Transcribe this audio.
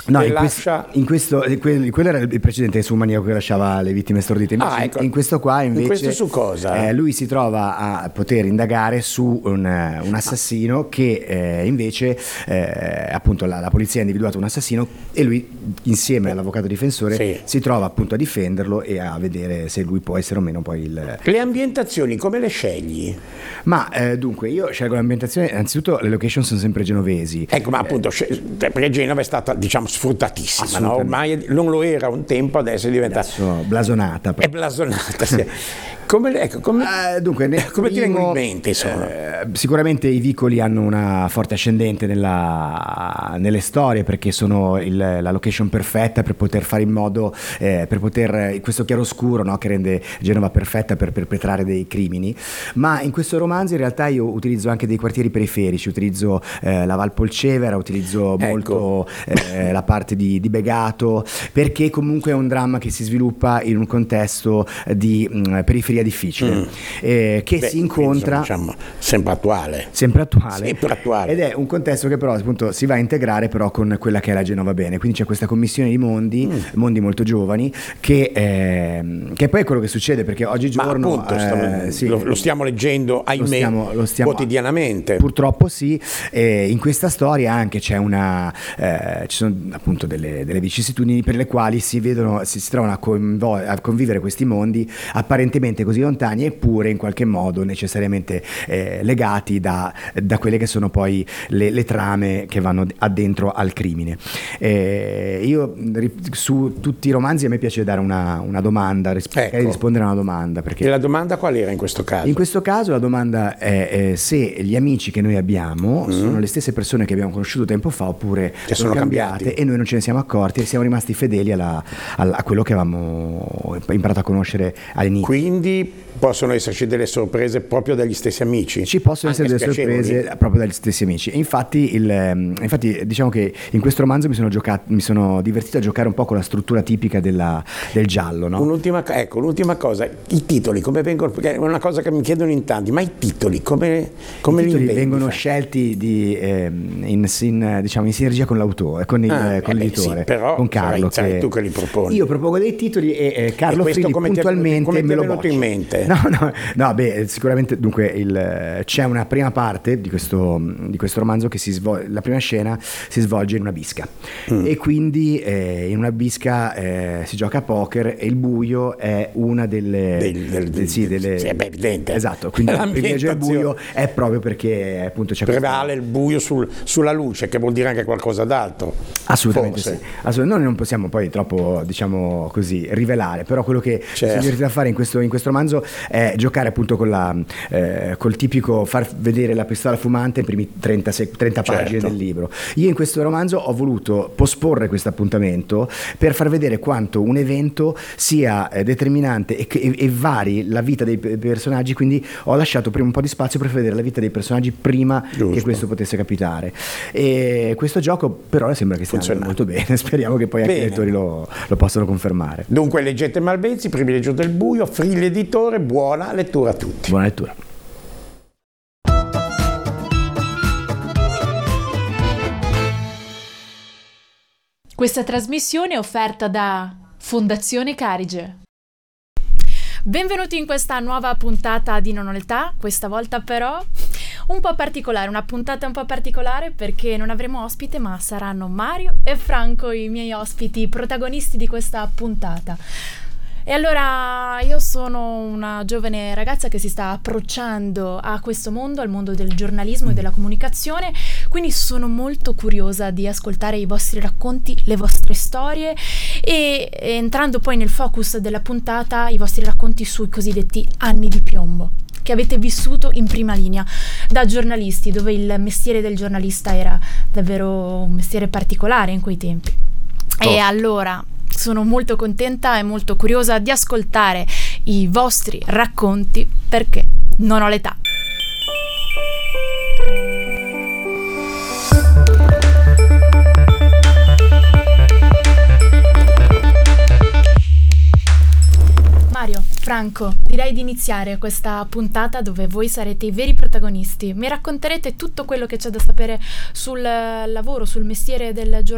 No, quello era il precedente su un maniaco che lasciava le vittime stordite. Ecco. In questo qua invece, in questo su cosa? Lui si trova a poter indagare su un assassino che invece appunto la polizia ha individuato un assassino e lui insieme all'avvocato difensore si trova appunto a difenderlo e a vedere se lui può essere o meno poi il... Le ambientazioni come le scegli? Ma dunque io scelgo l'ambientazione, innanzitutto le location sono sempre genovesi. Ecco, ma appunto perché Genova è stata, diciamo, sfruttatissima, no? Ormai non lo era un tempo, adesso è diventata blasonata. È blasonata, sì. Come ti vengono in mente? Sicuramente i vicoli hanno una forte ascendente nelle storie, perché sono la location perfetta per poter fare in modo, questo chiaroscuro, no, che rende Genova perfetta per perpetrare dei crimini. Ma in questo romanzo in realtà io utilizzo anche dei quartieri periferici, utilizzo la Val Polcevera, utilizzo molto la parte di Begato, perché comunque è un dramma che si sviluppa in un contesto di periferia difficile, si incontra, diciamo, sempre attuale, ed è un contesto che però appunto si va a integrare però con quella che è la Genova bene, quindi c'è questa commissione di mondi molto giovani che poi è quello che succede, perché oggigiorno lo stiamo leggendo, ahimè, lo stiamo quotidianamente, purtroppo in questa storia anche c'è ci sono appunto delle vicissitudini per le quali si trovano a convivere questi mondi apparentemente così lontani, eppure in qualche modo necessariamente legati da quelle che sono poi le trame che vanno addentro al crimine. Io su tutti i romanzi a me piace dare una domanda, rispondere a una domanda, perché... E la domanda qual era in questo caso? In questo caso la domanda è se gli amici che noi abbiamo sono le stesse persone che abbiamo conosciuto tempo fa, oppure sono cambiate e noi non ce ne siamo accorti e siamo rimasti fedeli a quello che avevamo imparato a conoscere all'inizio. Quindi possono esserci delle sorprese proprio dagli stessi amici? Ci possono essere delle sorprese proprio dagli stessi amici. Infatti diciamo che in questo romanzo mi sono divertito a giocare un po' con la struttura tipica del giallo, no? Un'ultima cosa, i titoli come vengono, perché è una cosa che mi chiedono in tanti, ma i titoli come li inventi? Vengono scelti in sinergia con l'autore, con l'editore, però con Carlo. Sarai tu che li proponi. Io propongo dei titoli e Carlo Frilli puntualmente me lo boccia. In mente? No, sicuramente dunque c'è una prima parte di questo romanzo che la prima scena si svolge in una bisca e quindi in una bisca si gioca a poker e il buio è una delle evidente. Esatto, quindi il privilegio del buio è proprio perché appunto c'è prevale il buio sulla luce, che vuol dire anche qualcosa d'altro. Assolutamente sì. Noi non possiamo poi troppo, diciamo così, rivelare, però quello che si è divertito a fare in questo romanzo è giocare appunto col tipico far vedere la pistola fumante in primi 30 pagine del libro. Io in questo romanzo ho voluto posporre questo appuntamento per far vedere quanto un evento sia determinante e vari la vita dei personaggi, quindi ho lasciato prima un po' di spazio per vedere la vita dei personaggi prima che questo potesse capitare, e questo gioco però sembra che stia andando molto bene. Speriamo che poi anche i lettori lo possano confermare. Dunque leggete Malvezzi, Privilegio del buio, Frilli editore, buona lettura a tutti. Buona lettura. Questa trasmissione è offerta da Fondazione Carige. Benvenuti in questa nuova puntata di Non ho l'età, questa volta però un po' particolare, una puntata un po' particolare perché non avremo ospite, ma saranno Mario e Franco i miei ospiti, protagonisti di questa puntata. E allora io sono una giovane ragazza che si sta approcciando a questo mondo, al mondo del giornalismo e della comunicazione, quindi sono molto curiosa di ascoltare i vostri racconti, le vostre storie e entrando poi nel focus della puntata, i vostri racconti sui cosiddetti anni di piombo che avete vissuto in prima linea da giornalisti, dove il mestiere del giornalista era davvero un mestiere particolare in quei tempi. E allora sono molto contenta e molto curiosa di ascoltare i vostri racconti perché non ho l'età. Mario, Franco, direi di iniziare questa puntata dove voi sarete i veri protagonisti. Mi racconterete tutto quello che c'è da sapere sul lavoro, sul mestiere del giornalista